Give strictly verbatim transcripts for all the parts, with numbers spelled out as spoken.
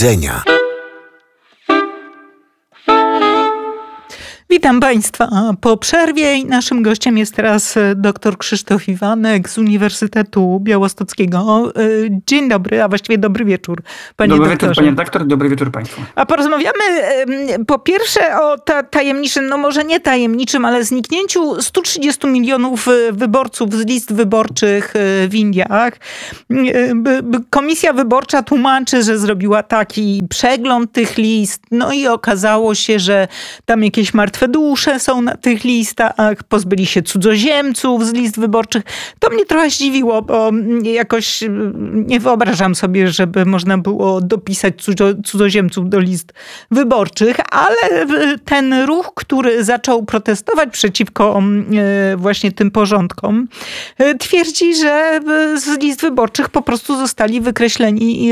powiedzenia. Witam Państwa po przerwie. Naszym gościem jest teraz dr Krzysztof Iwanek z Uniwersytetu Białostockiego. Dzień dobry, a właściwie dobry wieczór, panie Dobry doktorze. wieczór, panie redaktor, dobry wieczór Państwu. A porozmawiamy po pierwsze o ta- tajemniczym, no może nie tajemniczym, ale zniknięciu stu trzydziestu milionów wyborców z list wyborczych w Indiach. Komisja Wyborcza tłumaczy, że zrobiła taki przegląd tych list, no i okazało się, że tam jakieś martwe dusze są na tych listach, pozbyli się cudzoziemców z list wyborczych. To mnie trochę zdziwiło, bo jakoś nie wyobrażam sobie, żeby można było dopisać cudzo- cudzoziemców do list wyborczych, ale ten ruch, który zaczął protestować przeciwko właśnie tym porządkom, twierdzi, że z list wyborczych po prostu zostali wykreśleni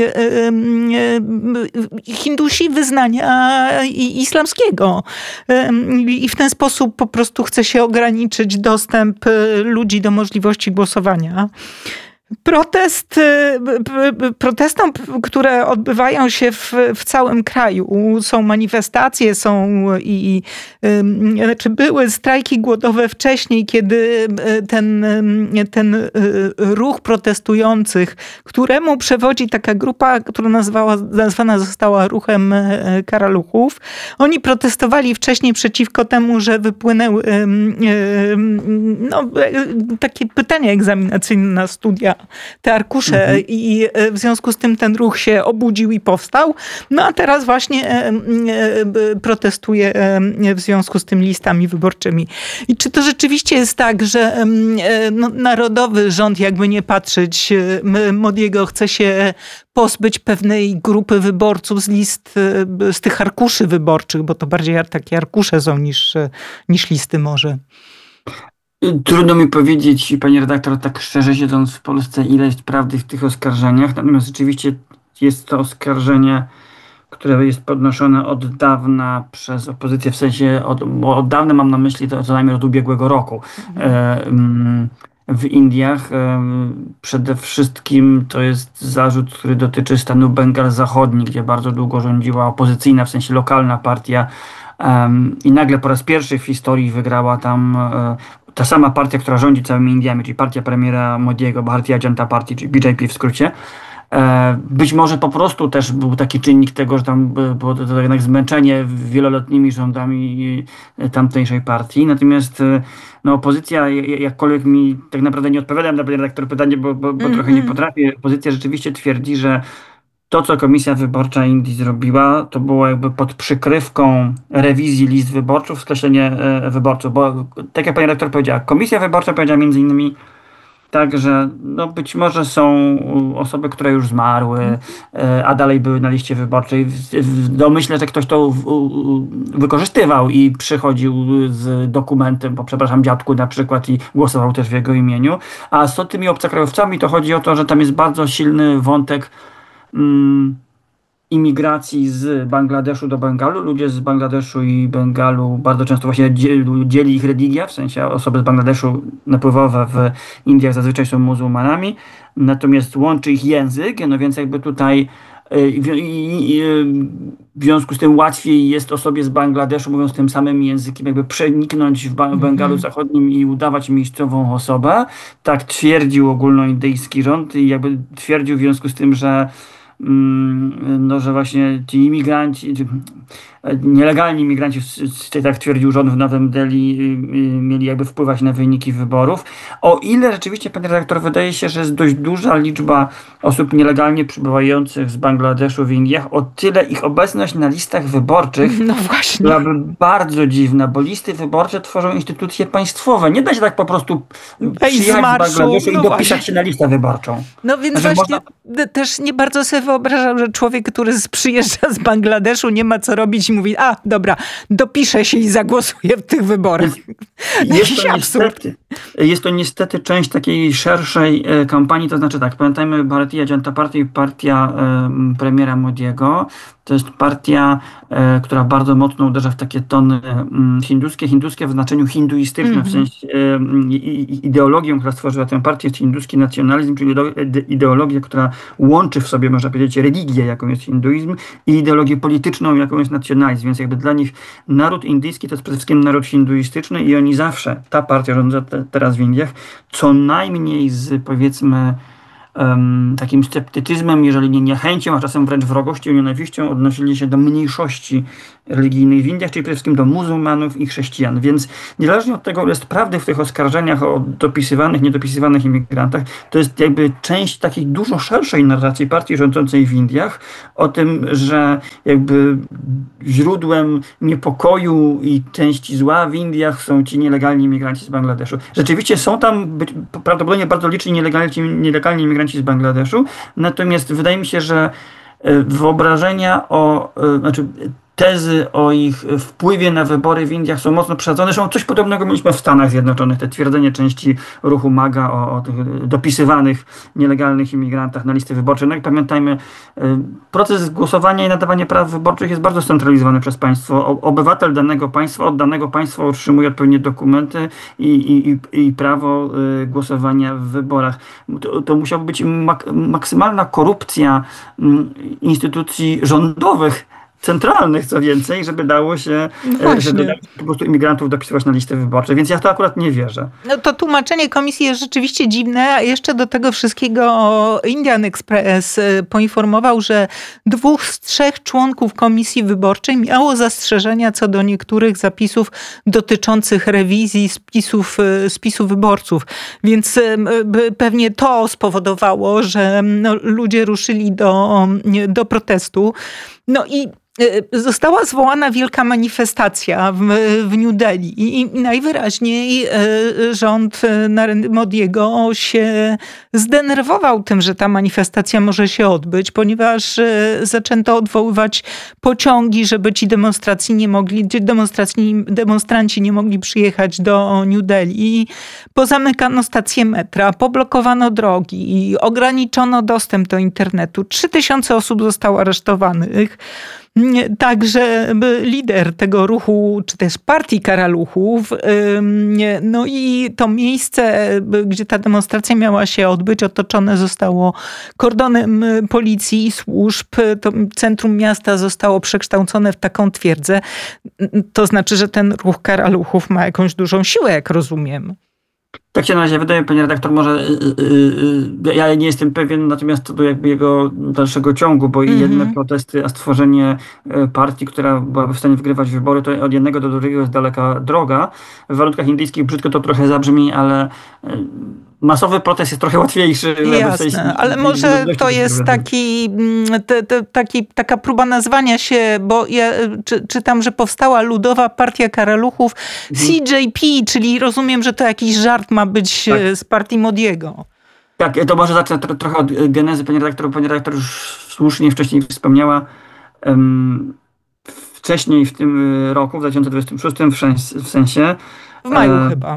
Hindusi wyznania islamskiego. I w ten sposób po prostu chce się ograniczyć dostęp ludzi do możliwości głosowania. Protest, protestom, które odbywają się w, w całym kraju. Są manifestacje, są i, znaczy były strajki głodowe wcześniej, kiedy ten, ten ruch protestujących, któremu przewodzi taka grupa, która nazwała, nazwana została ruchem karaluchów. Oni protestowali wcześniej przeciwko temu, że wypłynęły no, takie pytania egzaminacyjne na studia, te arkusze mhm. i w związku z tym ten ruch się obudził i powstał. No a teraz właśnie protestuje w związku z tym listami wyborczymi. I czy to rzeczywiście jest tak, że no, narodowy rząd, jakby nie patrzeć, Modiego chce się pozbyć pewnej grupy wyborców z list, z tych arkuszy wyborczych, bo to bardziej takie arkusze są niż, niż listy może? Trudno mi powiedzieć, panie redaktor, tak szczerze siedząc w Polsce, ile jest prawdy w tych oskarżeniach. Natomiast rzeczywiście jest to oskarżenie, które jest podnoszone od dawna przez opozycję, w sensie od, od dawna mam na myśli to co najmniej od ubiegłego roku. Mhm. W Indiach przede wszystkim to jest zarzut, który dotyczy stanu Bengal Zachodni, gdzie bardzo długo rządziła opozycyjna, w sensie lokalna partia i nagle po raz pierwszy w historii wygrała tam ta sama partia, która rządzi całymi Indiami, czyli partia premiera Modiego, Bharatiya Janata Party, czyli B J P w skrócie. Być może po prostu też był taki czynnik tego, że tam było to, to jednak zmęczenie wieloletnimi rządami tamtejszej partii. Natomiast no, opozycja, jakkolwiek mi tak naprawdę nie odpowiadam na redaktor pytanie, bo, bo, bo mm-hmm. trochę nie potrafię, opozycja rzeczywiście twierdzi, że to, co Komisja Wyborcza Indii zrobiła, to było jakby pod przykrywką rewizji list wyborców, skreślenie e, wyborców. Bo tak jak pani redaktor powiedziała, Komisja Wyborcza powiedziała między innymi tak, że no być może są osoby, które już zmarły, e, a dalej były na liście wyborczej. W, w domyśle, że ktoś to w, w, wykorzystywał i przychodził z dokumentem, bo przepraszam, dziadku na przykład i głosował też w jego imieniu. A z tymi obcokrajowcami to chodzi o to, że tam jest bardzo silny wątek imigracji z Bangladeszu do Bengalu. Ludzie z Bangladeszu i Bengalu bardzo często właśnie dzieli ich religia, w sensie osoby z Bangladeszu napływowe w Indiach zazwyczaj są muzułmanami, natomiast łączy ich język, no więc jakby tutaj w związku z tym łatwiej jest osobie z Bangladeszu, mówiąc tym samym językiem, jakby przeniknąć w Bengalu Zachodnim i udawać miejscową osobę. Tak twierdził ogólnoindyjski rząd i jakby twierdził w związku z tym, że no, że właśnie ci imigranci, nielegalni imigranci, tak twierdził rząd w Nowym Delhi, mieli jakby wpływać na wyniki wyborów. O ile rzeczywiście, panie redaktor, wydaje się, że jest dość duża liczba osób nielegalnie przybywających z Bangladeszu w Indiach, o tyle ich obecność na listach wyborczych no właśnie. byłaby bardzo dziwna, bo listy wyborcze tworzą instytucje państwowe. Nie da się tak po prostu przyjechać z Bangladeszu no i dopisać właśnie. się na listę wyborczą. No więc znaczy, właśnie można... też nie bardzo sobie wyobrażam, że człowiek, który przyjeżdża z Bangladeszu, nie ma co robić i mówi, a dobra, dopiszę się i zagłosuję w tych wyborach. Jest to, niestety, jest to niestety część takiej szerszej e, kampanii, to znaczy tak, pamiętajmy, Bharatiya Janata Party, partia e, premiera Modiego, to jest partia, e, która bardzo mocno uderza w takie tony e, hinduskie, hinduskie w znaczeniu hinduistycznym, mm-hmm. w sensie e, ideologią, która stworzyła tę partię, jest hinduski nacjonalizm, czyli ideologia, która łączy w sobie, może powiedzieć, religię, jaką jest hinduizm i ideologię polityczną, jaką jest nacjonalizm. Więc jakby dla nich naród indyjski to jest przede wszystkim naród hinduistyczny i oni zawsze, ta partia rządząca te, teraz w Indiach, co najmniej z powiedzmy Um, takim sceptycyzmem, jeżeli nie niechęcią, a czasem wręcz wrogością i nienawiścią odnosili się do mniejszości religijnych w Indiach, czyli przede wszystkim do muzułmanów i chrześcijan. Więc niezależnie od tego, ile jest prawdy w tych oskarżeniach o dopisywanych, niedopisywanych imigrantach, to jest jakby część takiej dużo szerszej narracji partii rządzącej w Indiach o tym, że jakby źródłem niepokoju i części zła w Indiach są ci nielegalni imigranci z Bangladeszu. Rzeczywiście są tam być, prawdopodobnie bardzo liczni nielegalni, nielegalni imigranci z Bangladeszu, natomiast wydaje mi się, że wyobrażenia o, znaczy tezy o ich wpływie na wybory w Indiach są mocno przesadzone. Zresztą coś podobnego mieliśmy w Stanach Zjednoczonych. Te twierdzenie części ruchu MAGA o, o tych dopisywanych nielegalnych imigrantach na listy wyborcze. No i pamiętajmy, proces głosowania i nadawanie praw wyborczych jest bardzo scentralizowany przez państwo. Obywatel danego państwa od danego państwa otrzymuje odpowiednie dokumenty i, i, i prawo głosowania w wyborach. To, to musiała być mak maksymalna korupcja instytucji rządowych, centralnych, co więcej, żeby dało się, no żeby dało się po prostu imigrantów dopisywać na listy wyborcze. Więc ja w to akurat nie wierzę. No to tłumaczenie komisji jest rzeczywiście dziwne, a jeszcze do tego wszystkiego Indian Express poinformował, że dwóch z trzech członków komisji wyborczej miało zastrzeżenia co do niektórych zapisów dotyczących rewizji spisów, spisu wyborców. Więc pewnie to spowodowało, że no, ludzie ruszyli do, do protestu. No i została zwołana wielka manifestacja w, w New Delhi i najwyraźniej rząd Modiego się zdenerwował tym, że ta manifestacja może się odbyć, ponieważ zaczęto odwoływać pociągi, żeby ci demonstracji nie mogli, demonstracji, demonstranci nie mogli przyjechać do New Delhi. Pozamykano stacje metra, poblokowano drogi, ograniczono dostęp do internetu. Trzy tysiące osób zostało aresztowanych. Także lider tego ruchu, czy też partii karaluchów, no i to miejsce, gdzie ta demonstracja miała się odbyć, otoczone zostało kordonem policji i służb. To centrum miasta zostało przekształcone w taką twierdzę. To znaczy, że ten ruch karaluchów ma jakąś dużą siłę, jak rozumiem. Tak się na razie wydaje, panie redaktor, może yy, yy, ja nie jestem pewien, natomiast co do jakby jego dalszego ciągu, bo mm-hmm. jedne protesty, a stworzenie partii, która byłaby w stanie wygrywać wybory, to od jednego do drugiego jest daleka droga. W warunkach indyjskich brzydko to trochę zabrzmi, ale yy, masowy protest jest trochę łatwiejszy. Jasne, ale może to jest taki, te, te, taki, taka próba nazwania się, bo ja czy, czytam, że powstała Ludowa Partia Karaluchów mhm. C J P, czyli rozumiem, że to jakiś żart ma być tak. z partii Modiego. Tak, to może zacznę tro, trochę od genezy, pani redaktor. Pani redaktor już słusznie wcześniej wspomniała, um, wcześniej w tym roku, w dwa tysiące dwudziestym szóstym, w, w sensie... W maju e, chyba.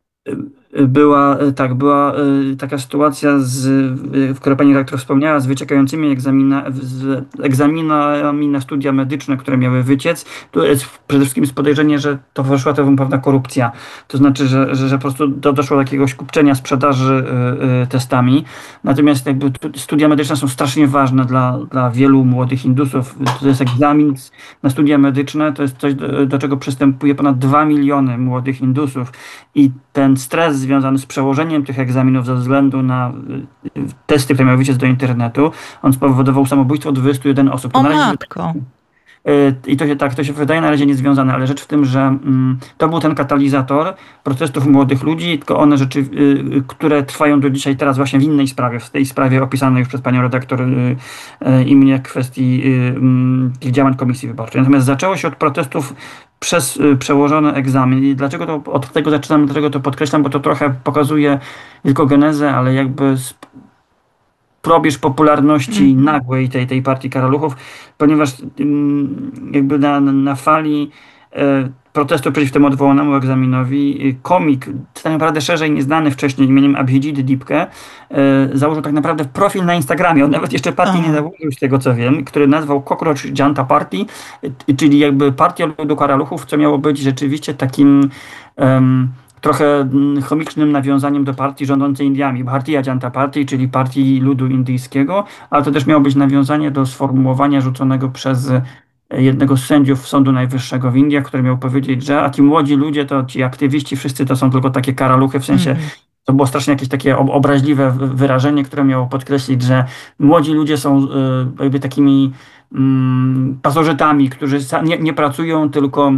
Była, tak, była taka sytuacja, z, w której pani redaktor wspomniała, z wyciekającymi egzamina, z egzaminami na studia medyczne, które miały wyciec. Tu jest przede wszystkim jest podejrzenie, że towarzyszyła temu pewna korupcja. To znaczy, że, że, że po prostu do, doszło do jakiegoś kupczenia sprzedaży y, y, testami. Natomiast jakby studia medyczne są strasznie ważne dla, dla wielu młodych Hindusów. To jest egzamin na studia medyczne, to jest coś, do, do czego przystępuje ponad dwa miliony młodych Hindusów. I ten stres związany z przełożeniem tych egzaminów ze względu na testy, które miały wyciec do internetu, on spowodował samobójstwo dwudziestu jeden osób. O matko! I to się tak, to się wydaje na razie niezwiązane, ale rzecz w tym, że mm, to był ten katalizator protestów młodych ludzi, tylko one rzeczy, y, które trwają do dzisiaj teraz właśnie w innej sprawie, w tej sprawie opisanej już przez panią redaktor y, y, i mnie kwestii y, y, działań Komisji Wyborczej. Natomiast zaczęło się od protestów przez y, przełożony egzamin. I dlaczego to od tego zaczynam, dlaczego to podkreślam, bo to trochę pokazuje tylko genezę, ale jakby sp- probierz popularności mm. nagłej tej, tej partii karaluchów, ponieważ ym, jakby na, na fali e, protestu przeciw temu odwołanemu egzaminowi e, komik, tak naprawdę szerzej nieznany wcześniej imieniem Abhijit Dipke, e, założył tak naprawdę profil na Instagramie. On nawet jeszcze partii Aha. nie założył, z tego co wiem, który nazwał Cockroach Janta Party, e, czyli jakby partia ludu karaluchów, co miało być rzeczywiście takim um, trochę komicznym nawiązaniem do partii rządzącej Indiami, Bharatiya Janata Party, czyli Partii Ludu Indyjskiego, ale to też miało być nawiązanie do sformułowania rzuconego przez jednego z sędziów Sądu Najwyższego w Indiach, który miał powiedzieć, że a ci młodzi ludzie, to ci aktywiści, wszyscy to są tylko takie karaluchy, w sensie mm. to było strasznie jakieś takie obraźliwe wyrażenie, które miało podkreślić, że młodzi ludzie są jakby takimi mm, pasożytami, którzy nie, nie pracują, tylko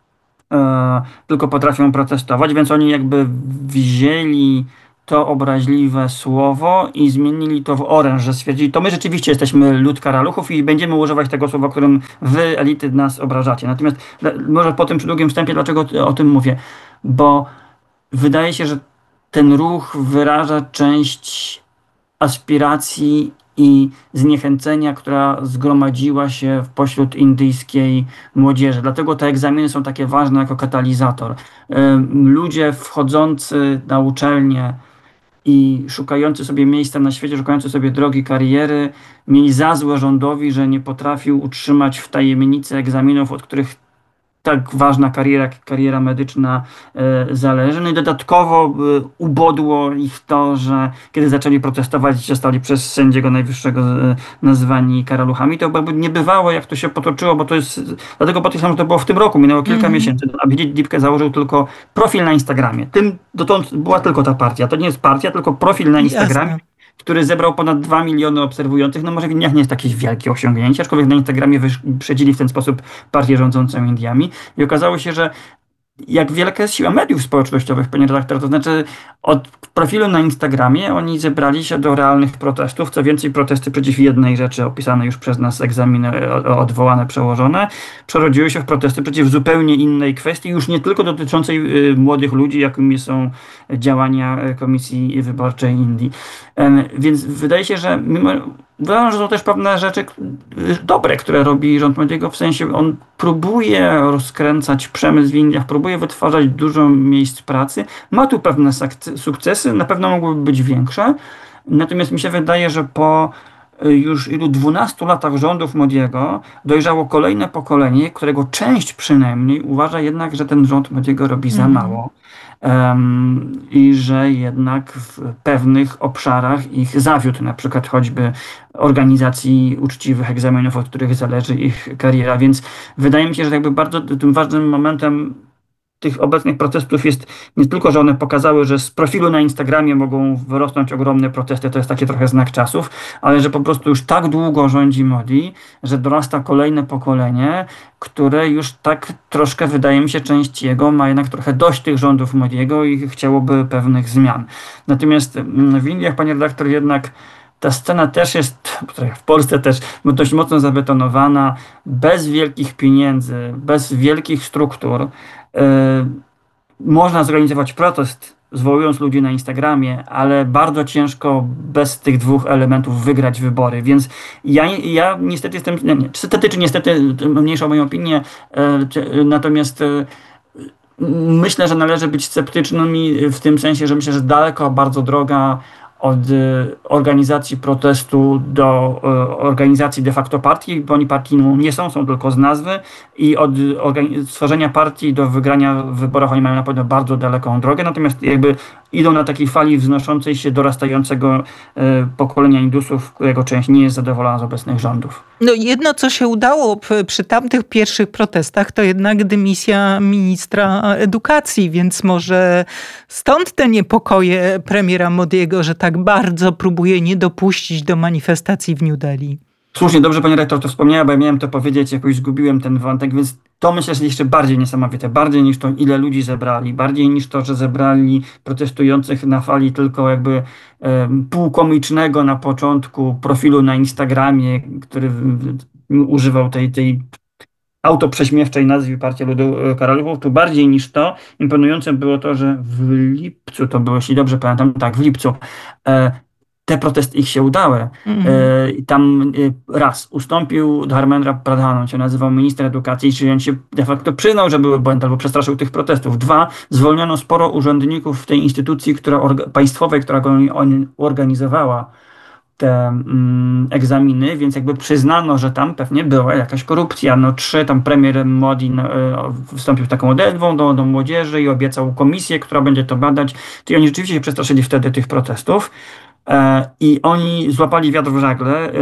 e, tylko potrafią protestować, więc oni jakby wzięli to obraźliwe słowo i zmienili to w oręż, że stwierdzili, to my rzeczywiście jesteśmy lud karaluchów i będziemy używać tego słowa, którym wy, elity, nas obrażacie. Natomiast może po tym przy długim wstępie, dlaczego o tym mówię? Bo wydaje się, że ten ruch wyraża część aspiracji i zniechęcenia, która zgromadziła się pośród indyjskiej młodzieży. Dlatego te egzaminy są takie ważne jako katalizator. Ludzie wchodzący na uczelnię i szukający sobie miejsca na świecie, szukający sobie drogi kariery, mieli za złe rządowi, że nie potrafił utrzymać w tajemnicy egzaminów, od których tak ważna kariera, jak kariera medyczna e, zależy. No i dodatkowo e, ubodło ich to, że kiedy zaczęli protestować, zostali przez sędziego najwyższego e, nazwani karaluchami. To jakby nie bywało, jak to się potoczyło, bo to jest, dlatego podkreślam, że to było w tym roku, minęło kilka mm-hmm. miesięcy. Abhijit Dipkę założył tylko profil na Instagramie. Tym dotąd była tylko ta partia. To nie jest partia, tylko profil na Instagramie. Jasne. Który zebrał ponad dwa miliony obserwujących. No może w Indiach nie jest jakieś wielkie osiągnięcie, aczkolwiek na Instagramie wyprzedzili w ten sposób partię rządzącą Indiami. I okazało się, że jak wielka jest siła mediów społecznościowych, panie redaktor, to znaczy od profilu na Instagramie oni zebrali się do realnych protestów, co więcej protesty przeciw jednej rzeczy opisane już przez nas, egzaminy odwołane, przełożone, przerodziły się w protesty przeciw zupełnie innej kwestii, już nie tylko dotyczącej y, młodych ludzi, jakimi są działania Komisji Wyborczej Indii. Um, więc wydaje się, że mimo Uważam, że są też pewne rzeczy dobre, które robi rząd Modiego, w sensie on próbuje rozkręcać przemysł w Indiach, próbuje wytwarzać dużo miejsc pracy, ma tu pewne sukcesy, na pewno mogłyby być większe, natomiast mi się wydaje, że po już ilu dwunastu latach rządów Modiego dojrzało kolejne pokolenie, którego część przynajmniej uważa jednak, że ten rząd Modiego robi za mało. Um, i że jednak w pewnych obszarach ich zawiódł, na przykład choćby organizacji uczciwych egzaminów, od których zależy ich kariera, więc wydaje mi się, że jakby bardzo tym ważnym momentem tych obecnych protestów jest nie tylko, że one pokazały, że z profilu na Instagramie mogą wyrosnąć ogromne protesty, to jest taki trochę znak czasów, ale że po prostu już tak długo rządzi Modi, że dorasta kolejne pokolenie, które już tak troszkę, wydaje mi się, część jego ma jednak trochę dość tych rządów Modiego i chciałoby pewnych zmian. Natomiast w Indiach, panie redaktor, jednak ta scena też jest, w Polsce też, dość mocno zabetonowana, bez wielkich pieniędzy, bez wielkich struktur. Yy, można zorganizować protest, zwołując ludzi na Instagramie, ale bardzo ciężko bez tych dwóch elementów wygrać wybory. Więc ja, ja niestety jestem, nie, niestety czy niestety, mniejsza moją opinię, yy, natomiast yy, myślę, że należy być sceptycznymi w tym sensie, że myślę, że daleko bardzo droga od organizacji protestu do organizacji de facto partii, bo oni partią nie są, są tylko z nazwy, i od stworzenia partii do wygrania w wyborach oni mają na pewno bardzo daleką drogę, natomiast jakby idą na takiej fali wznoszącej się dorastającego pokolenia Indusów, którego część nie jest zadowolona z obecnych rządów. No jedno, co się udało przy tamtych pierwszych protestach, to jednak dymisja ministra edukacji, więc może stąd te niepokoje premiera Modiego, że tak bardzo próbuje nie dopuścić do manifestacji w New Delhi. Słusznie, dobrze pani rektor to wspomniała, bo ja miałem to powiedzieć, jakoś zgubiłem ten wątek, więc to myślę, że jeszcze bardziej niesamowite, bardziej niż to, ile ludzi zebrali, bardziej niż to, że zebrali protestujących na fali tylko jakby um, półkomicznego na początku profilu na Instagramie, który w, w, używał tej, tej autoprześmiewczej nazwy Partia Ludu Karaluchów, tu bardziej niż to imponujące było to, że w lipcu to było, jeśli dobrze pamiętam, tak, w lipcu e, te protesty ich się udały. Mm. E, tam e, raz ustąpił Dharmendra Pradhan, on się nazywał minister edukacji, czyli on się de facto przyznał, że były błędy albo przestraszył tych protestów. Dwa, zwolniono sporo urzędników w tej instytucji która orga, państwowej, która go on organizowała. te mm, egzaminy, więc jakby przyznano, że tam pewnie była jakaś korupcja. No trzy, tam premier Modi no, wystąpił z taką odezwą do, do młodzieży i obiecał komisję, która będzie to badać. I oni rzeczywiście się przestraszyli wtedy tych protestów. I oni złapali wiatr w żagle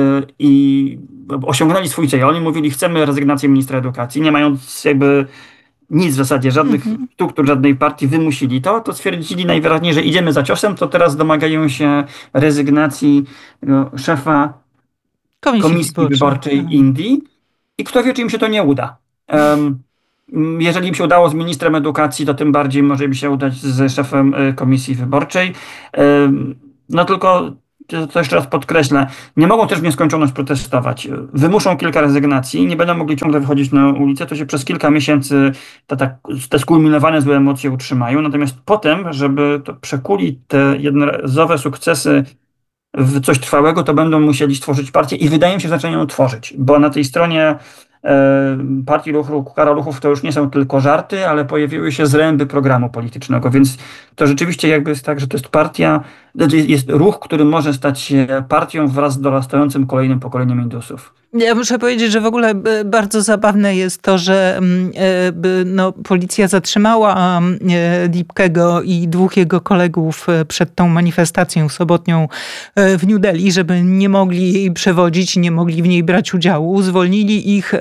i osiągnęli swój cel. Oni mówili, chcemy rezygnacji ministra edukacji, nie mając jakby nic w zasadzie, żadnych mm-hmm. struktur, żadnej partii, wymusili to, to stwierdzili najwyraźniej, że idziemy za ciosem, to teraz domagają się rezygnacji no, szefa Komisji, Komisji Wyborczej, Wyborczej Indii i kto wie, czy im się to nie uda. Um, jeżeli im się udało z ministrem edukacji, to tym bardziej może im się udać z szefem Komisji Wyborczej. Um, No tylko, to jeszcze raz podkreślę, nie mogą też w nieskończoność protestować. Wymuszą kilka rezygnacji, nie będą mogli ciągle wychodzić na ulicę, to się przez kilka miesięcy te, te, te skulminowane złe emocje utrzymają. Natomiast potem, żeby to przekulić te jednorazowe sukcesy w coś trwałego, to będą musieli stworzyć partię i wydaje mi się, że zaczynają tworzyć, bo na tej stronie partii ruchu Karaluchów to już nie są tylko żarty, ale pojawiły się zręby programu politycznego, więc to rzeczywiście jakby jest tak, że to jest partia, jest ruch, który może stać się partią wraz z dorastającym kolejnym pokoleniem Indusów. Ja muszę powiedzieć, że w ogóle bardzo zabawne jest to, że no, policja zatrzymała Dipkego i dwóch jego kolegów przed tą manifestacją sobotnią w New Delhi, żeby nie mogli jej przewodzić, nie mogli w niej brać udziału. Zwolnili ich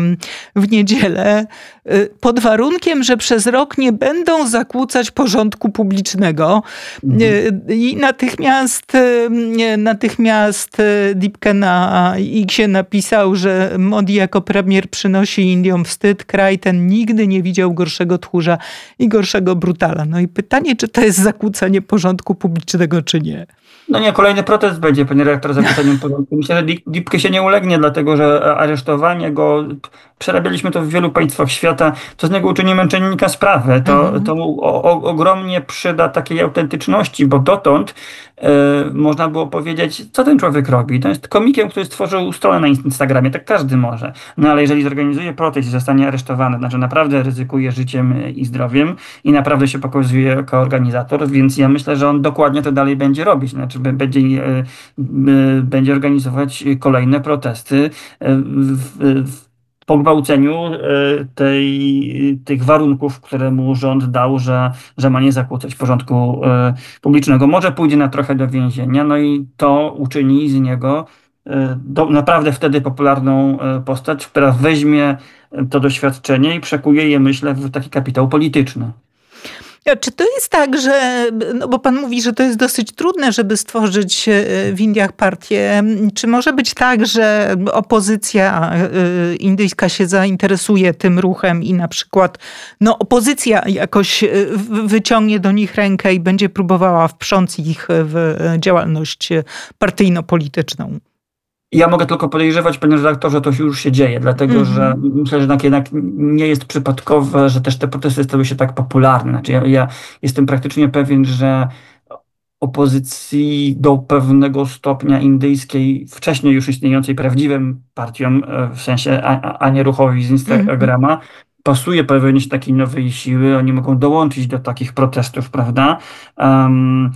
w niedzielę pod warunkiem, że przez rok nie będą zakłócać porządku publicznego. Mhm. I natychmiast, natychmiast Dipke na X napisał, że Modi jako premier przynosi Indiom wstyd. Kraj ten nigdy nie widział gorszego tchórza i gorszego brutala. No i pytanie, czy to jest zakłócanie porządku publicznego, czy nie? No nie, kolejny protest będzie, panie redaktor, za pytaniem porządku. Myślę, że Dipke się nie ulegnie, dlatego że aresztowanie go, przerabialiśmy to w wielu państwach świata, to z niego uczyni męczennika sprawy. To, mhm. to mu o, o, ogromnie przyda takiej autentyczności, bo dotąd e, można było powiedzieć, co ten człowiek robi. To jest komikiem, który stworzył stronę na Instagramie, tak każdy może. No ale jeżeli zorganizuje protest i zostanie aresztowany, znaczy naprawdę ryzykuje życiem i zdrowiem i naprawdę się pokazuje jako organizator, więc ja myślę, że on dokładnie to dalej będzie robić. Znaczy będzie, będzie organizować kolejne protesty w, w pogwałceniu tej, tych warunków, które mu rząd dał, że, że ma nie zakłócać porządku publicznego. Może pójdzie na trochę do więzienia, no i to uczyni z niego do, naprawdę wtedy popularną postać, która weźmie to doświadczenie i przekuje je, myślę, w taki kapitał polityczny. Czy to jest tak, że, no bo pan mówi, że to jest dosyć trudne, żeby stworzyć w Indiach partię. Czy może być tak, że opozycja indyjska się zainteresuje tym ruchem i na przykład no, opozycja jakoś wyciągnie do nich rękę i będzie próbowała wprząc ich w działalność partyjno-polityczną? Ja mogę tylko podejrzewać, panie redaktorze, że to już się dzieje, dlatego mm-hmm. że myślę, że jednak nie jest przypadkowe, że też te protesty stały się tak popularne. Znaczy ja, ja jestem praktycznie pewien, że opozycji do pewnego stopnia indyjskiej, wcześniej już istniejącej prawdziwym partiom, w sensie a, a nie ruchowi z Instagrama, mm-hmm. pasuje pojawienie się takiej nowej siły, oni mogą dołączyć do takich protestów, prawda? Um,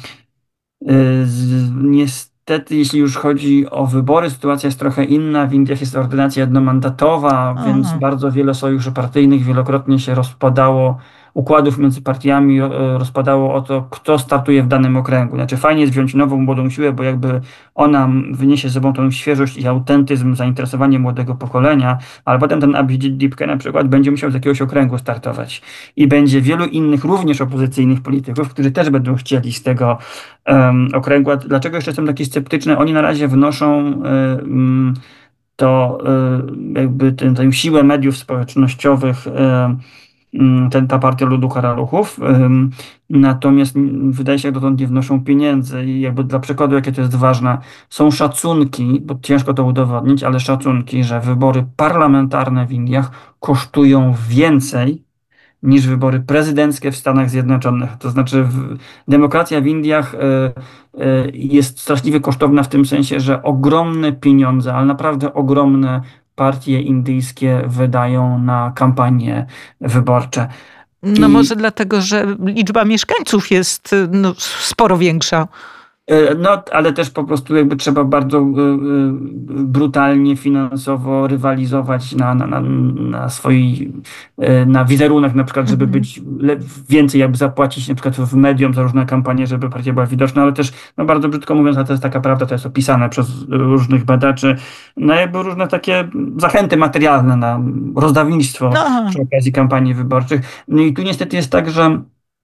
z, niestety Niestety, jeśli już chodzi o wybory, sytuacja jest trochę inna. W Indiach jest ordynacja jednomandatowa, Aha. więc bardzo wiele sojuszy partyjnych wielokrotnie się rozpadało, układów między partiami rozpadało o to, kto startuje w danym okręgu. Znaczy fajnie jest wziąć nową, młodą siłę, bo jakby ona wyniesie ze sobą tą świeżość i autentyzm, zainteresowanie młodego pokolenia, ale potem ten Abhijit Dipke na przykład będzie musiał z jakiegoś okręgu startować. I będzie wielu innych, również opozycyjnych polityków, którzy też będą chcieli z tego um, okręgu. A dlaczego jeszcze jestem taki sceptyczny? Oni na razie wnoszą um, to um, jakby tę, tę siłę mediów społecznościowych um, ten, ta partia ludu Karaluchów. Um, natomiast wydaje się, że dotąd nie wnoszą pieniędzy i jakby dla przykładu, jakie to jest ważne, są szacunki, bo ciężko to udowodnić, ale szacunki, że wybory parlamentarne w Indiach kosztują więcej niż wybory prezydenckie w Stanach Zjednoczonych. To znaczy w, demokracja w Indiach y, y, jest straszliwie kosztowna w tym sensie, że ogromne pieniądze, ale naprawdę ogromne partie indyjskie wydają na kampanie wyborcze. No I... może dlatego, że liczba mieszkańców jest no, sporo większa. No, ale też po prostu jakby trzeba bardzo y, y, brutalnie finansowo rywalizować na, na, na, na swój, y, na wizerunek na przykład, żeby Mhm. być le- więcej jakby zapłacić na przykład w medium za różne kampanie, żeby partia była widoczna, ale też, no bardzo brzydko mówiąc, ale to jest taka prawda, to jest opisane przez różnych badaczy, no jakby różne takie zachęty materialne na rozdawnictwo No, przy okazji kampanii wyborczych. No i tu niestety jest tak, że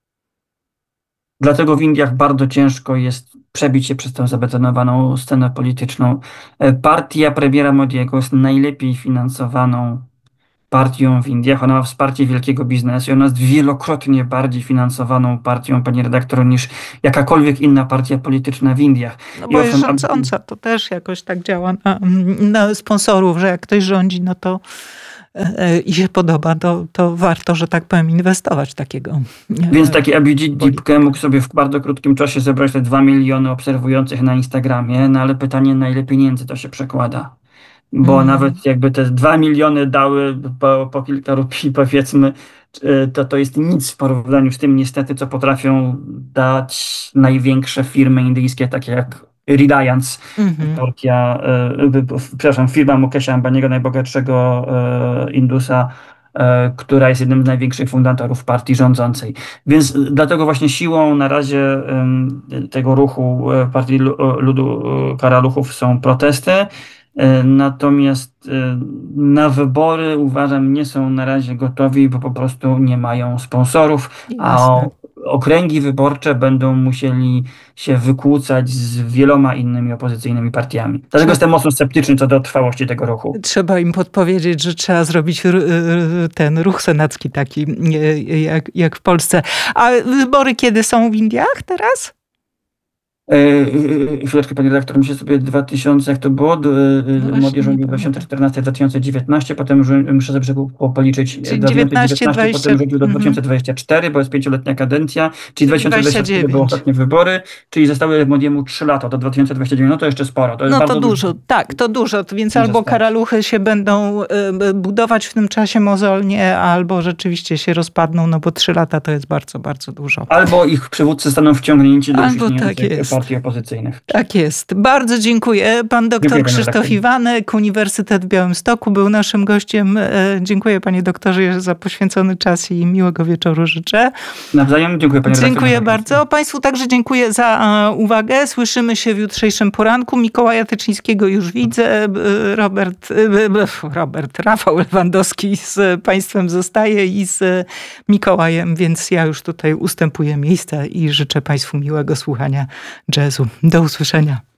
dlatego w Indiach bardzo ciężko jest przebić się przez tę zabetonowaną scenę polityczną. E, Partia premiera Modiego jest najlepiej finansowaną partią w Indiach. Ona ma wsparcie wielkiego biznesu i ona jest wielokrotnie bardziej finansowaną partią, pani redaktor, niż jakakolwiek inna partia polityczna w Indiach. no I bo jest owszem, aby- rządząca, to też jakoś tak działa na, na sponsorów, że jak ktoś rządzi, no to e, i się podoba, to, to warto, że tak powiem, inwestować w takiego. e, Więc taki Abhijit polityka. Dipke mógł sobie w bardzo krótkim czasie zebrać te dwa miliony obserwujących na Instagramie, no ale pytanie, na ile pieniędzy to się przekłada. Bo Mm. nawet jakby te dwa miliony dały po, po kilka rupii, powiedzmy, y, to to jest nic w porównaniu z tym niestety, co potrafią dać największe firmy indyjskie, takie jak Reliance, Mhm. partia, y, y, przepraszam, firma Mukesha Ambaniego, najbogatszego y, Indusa, y, która jest jednym z największych fundatorów partii rządzącej. Więc y, dlatego właśnie siłą na razie y, tego ruchu y, Partii Lu- Ludu y, Karaluchów są protesty. E, Natomiast e, na wybory uważam nie są na razie gotowi, bo po prostu nie mają sponsorów, a Jasne. o- okręgi wyborcze będą musieli się wykłócać z wieloma innymi opozycyjnymi partiami. Dlatego Czy- jestem mocno sceptyczny co do trwałości tego ruchu. Trzeba im podpowiedzieć, że trzeba zrobić r- r- ten ruch senacki taki e, jak, jak w Polsce. A wybory kiedy są w Indiach teraz? E, e, Chwileczkę, panie redaktor, myślę sobie dwa tysiące, jak to było? D- e, No właśnie, Modi rządził nie dwa tysiące czternasty do dwa tysiące dziewiętnastego, potem rzu- muszę sobie szybko policzyć e, Czyli do dziewiętnaście, dwa tysiące dziewiętnastego, dwadzieścia, potem rządził do mhm. dwa tysiące dwudziestego czwartego, bo jest pięcioletnia kadencja, czyli Czyli dwa tysiące dwudziesty czwarty były dwadzieścia dziewięć. ostatnie wybory, czyli zostały Modiemu trzy lata, do dwa tysiące dwudziestego dziewiątego, no to jeszcze sporo. To jest No bardzo to dużo, tak, to dużo. To Więc Dużo albo starczy. karaluchy się będą e, budować w tym czasie mozolnie, albo rzeczywiście się rozpadną, no bo trzy lata to jest bardzo, bardzo dużo. Albo ich przywódcy zostaną wciągnięci do Albo już tak istniejących jest. partii opozycyjnych. Tak jest. Bardzo dziękuję. Pan doktor Dziękuję, panie Krzysztof redaktor. Iwanek, Uniwersytet w Białymstoku był naszym gościem. E, Dziękuję panie doktorze za poświęcony czas i miłego wieczoru życzę. Nawzajem dziękuję, panie redaktor. Dziękuję za bardzo. Państwu także dziękuję za e, uwagę. Słyszymy się w jutrzejszym poranku. Mikołaja Tyczyńskiego już widzę. E, Robert, e, Robert, Rafał Lewandowski z państwem zostaje i z Mikołajem, więc ja już tutaj ustępuję miejsca i życzę państwu miłego słuchania jazzu. Do usłyszenia.